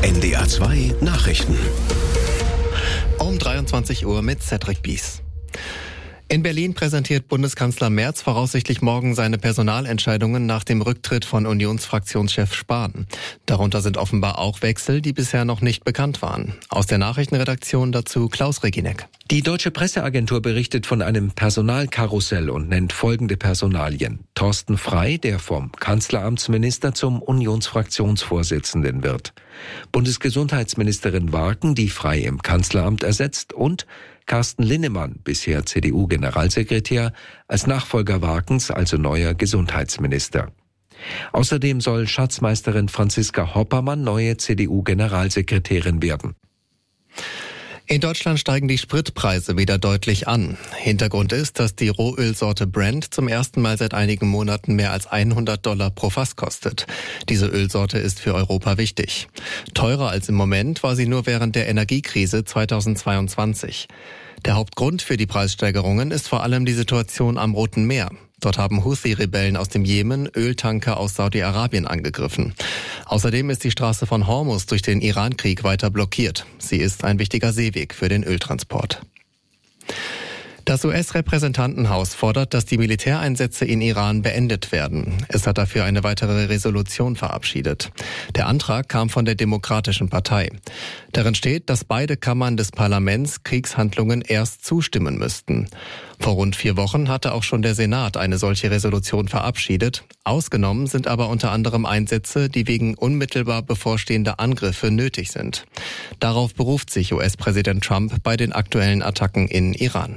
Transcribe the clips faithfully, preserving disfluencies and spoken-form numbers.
N D R zwei Nachrichten. Um dreiundzwanzig Uhr mit Cedric Bies. In Berlin präsentiert Bundeskanzler Merz voraussichtlich morgen seine Personalentscheidungen nach dem Rücktritt von Unionsfraktionschef Spahn. Darunter sind offenbar auch Wechsel, die bisher noch nicht bekannt waren. Aus der Nachrichtenredaktion dazu Klaus Reginek. Die Deutsche Presseagentur berichtet von einem Personalkarussell und nennt folgende Personalien. Thorsten Frey, der vom Kanzleramtsminister zum Unionsfraktionsvorsitzenden wird. Bundesgesundheitsministerin Warken, die Frey im Kanzleramt ersetzt, und Carsten Linnemann, bisher C D U-Generalsekretär, als Nachfolger Warkens, also neuer Gesundheitsminister. Außerdem soll Schatzmeisterin Franziska Hoppermann neue C D U-Generalsekretärin werden. In Deutschland steigen die Spritpreise wieder deutlich an. Hintergrund ist, dass die Rohölsorte Brent zum ersten Mal seit einigen Monaten mehr als hundert Dollar pro Fass kostet. Diese Ölsorte ist für Europa wichtig. Teurer als im Moment war sie nur während der Energiekrise zweitausendzweiundzwanzig. Der Hauptgrund für die Preissteigerungen ist vor allem die Situation am Roten Meer. Dort haben Houthi-Rebellen aus dem Jemen Öltanker aus Saudi-Arabien angegriffen. Außerdem ist die Straße von Hormuz durch den Iran-Krieg weiter blockiert. Sie ist ein wichtiger Seeweg für den Öltransport. Das U S-Repräsentantenhaus fordert, dass die Militäreinsätze in Iran beendet werden. Es hat dafür eine weitere Resolution verabschiedet. Der Antrag kam von der Demokratischen Partei. Darin steht, dass beide Kammern des Parlaments Kriegshandlungen erst zustimmen müssten. Vor rund vier Wochen hatte auch schon der Senat eine solche Resolution verabschiedet. Ausgenommen sind aber unter anderem Einsätze, die wegen unmittelbar bevorstehender Angriffe nötig sind. Darauf beruft sich U S-Präsident Trump bei den aktuellen Attacken in Iran.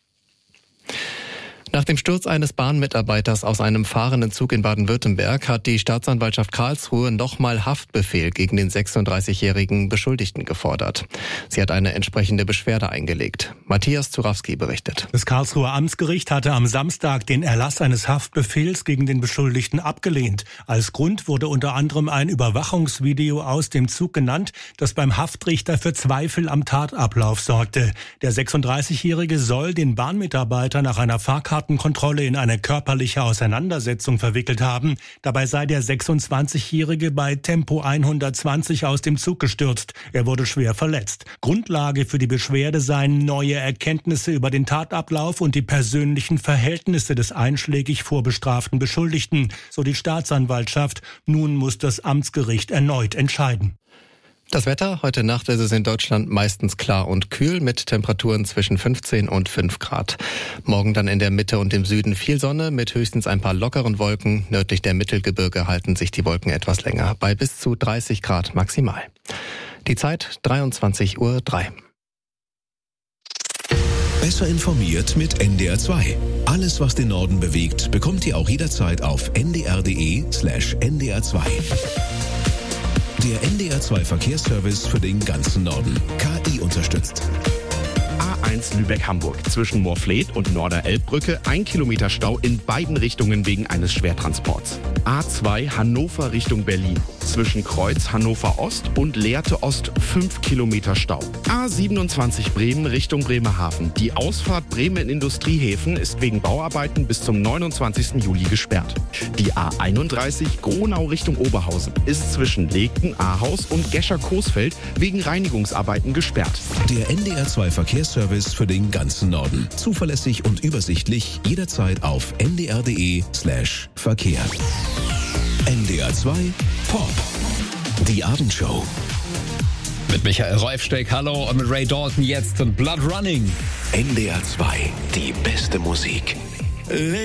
Nach dem Sturz eines Bahnmitarbeiters aus einem fahrenden Zug in Baden-Württemberg hat die Staatsanwaltschaft Karlsruhe nochmal Haftbefehl gegen den sechsunddreißigjährigen Beschuldigten gefordert. Sie hat eine entsprechende Beschwerde eingelegt. Matthias Zurawski berichtet. Das Karlsruher Amtsgericht hatte am Samstag den Erlass eines Haftbefehls gegen den Beschuldigten abgelehnt. Als Grund wurde unter anderem ein Überwachungsvideo aus dem Zug genannt, das beim Haftrichter für Zweifel am Tatablauf sorgte. Der sechsunddreißigjährige soll den Bahnmitarbeiter nach einer Fahrkarte Kontrolle in eine körperliche Auseinandersetzung verwickelt haben. Dabei sei der sechsundzwanzigjährige bei Tempo hundertzwanzig aus dem Zug gestürzt. Er wurde schwer verletzt. Grundlage für die Beschwerde seien neue Erkenntnisse über den Tatablauf und die persönlichen Verhältnisse des einschlägig vorbestraften Beschuldigten, so die Staatsanwaltschaft. Nun muss das Amtsgericht erneut entscheiden. Das Wetter: Heute Nacht ist es in Deutschland meistens klar und kühl mit Temperaturen zwischen fünfzehn und fünf Grad. Morgen dann in der Mitte und im Süden viel Sonne mit höchstens ein paar lockeren Wolken. Nördlich der Mittelgebirge halten sich die Wolken etwas länger, bei bis zu dreißig Grad maximal. Die Zeit dreiundzwanzig Uhr drei. Besser informiert mit N D R zwei. Alles, was den Norden bewegt, bekommt ihr auch jederzeit auf n d r punkt d e slash n d r zwei. Der N D R zwei Verkehrsservice für den ganzen Norden. K I unterstützt. A eins Lübeck-Hamburg. Zwischen Moorfleet und Norder-Elbbrücke ein Kilometer Stau in beiden Richtungen wegen eines Schwertransports. A zwei Hannover Richtung Berlin. Zwischen Kreuz Hannover-Ost und Lehrte Ost fünf Kilometer Stau. A siebenundzwanzig Bremen Richtung Bremerhaven. Die Ausfahrt Bremen Industriehäfen ist wegen Bauarbeiten bis zum neunundzwanzigsten Juli gesperrt. Die A einunddreißig Gronau Richtung Oberhausen ist zwischen Legten, Ahaus und Gescher-Coesfeld wegen Reinigungsarbeiten gesperrt. Der N D R zwei Verkehrsservice für den ganzen Norden. Zuverlässig und übersichtlich jederzeit auf n d r punkt d e slash Verkehr. N D R zwei Pop. Die Abendshow. Mit Michael Reufsteck, hallo, und mit Ray Dalton jetzt und Blood Running. N D R zwei, die beste Musik.